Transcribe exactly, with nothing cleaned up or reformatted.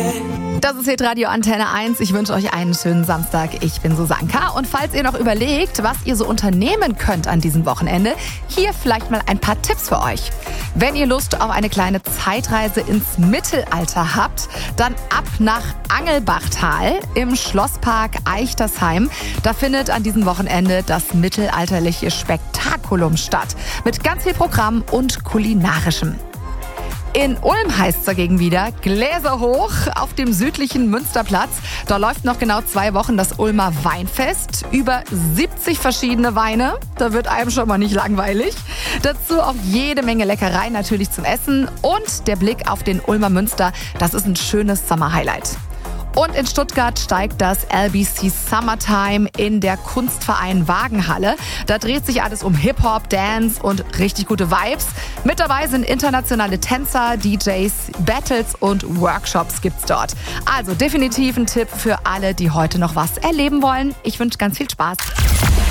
Das ist Hitradio Antenne eins. Ich wünsche euch einen schönen Samstag. Ich bin Susanka. Und falls ihr noch überlegt, was ihr so unternehmen könnt an diesem Wochenende, hier vielleicht mal ein paar Tipps für euch. Wenn ihr Lust auf eine kleine Zeitreise ins Mittelalter habt, dann ab nach Angelbachtal im Schlosspark Eichtersheim. Da findet an diesem Wochenende das mittelalterliche Spektakulum statt. Mit ganz viel Programm und kulinarischem. In Ulm heißt es dagegen wieder Gläser hoch auf dem südlichen Münsterplatz. Da läuft noch genau zwei Wochen das Ulmer Weinfest. Über siebzig verschiedene Weine. Da wird einem schon mal nicht langweilig. Dazu auch jede Menge Leckereien natürlich zum Essen. Und der Blick auf den Ulmer Münster, das ist ein schönes Sommerhighlight. Und in Stuttgart steigt das L B C Summertime in der Kunstverein Wagenhalle. Da dreht sich alles um Hip-Hop, Dance und richtig gute Vibes. Mit dabei sind internationale Tänzer, D Js, Battles und Workshops gibt's dort. Also definitiv ein Tipp für alle, die heute noch was erleben wollen. Ich wünsche ganz viel Spaß.